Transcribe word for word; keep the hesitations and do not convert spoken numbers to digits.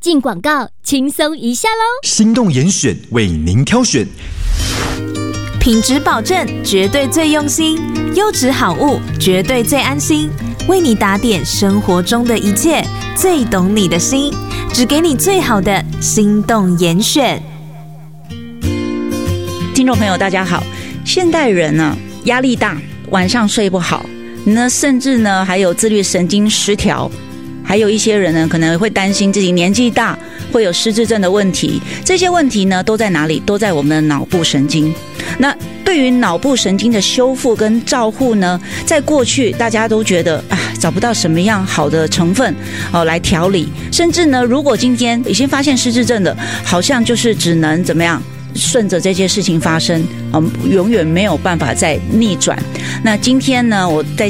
进广告，轻松一下咯。 心动严选为您挑选， 品质保证，绝对最用心，优质好物，绝对最安心，为你打点生活中的一切，最懂你的心，只给你最好的心动严选。 听众朋友大家好，现代人呢压力大，晚上睡不好，那甚至呢还有自律神经失调，还有一些人呢可能会担心自己年纪大会有失智症的问题，这些问题呢都在哪里？都在我们的脑部神经。那对于脑部神经的修复跟照护呢，在过去大家都觉得啊找不到什么样好的成分哦来调理，甚至呢如果今天已经发现失智症的，好像就是只能怎么样顺着这件事情发生，嗯，永远没有办法再逆转。那今天呢，我在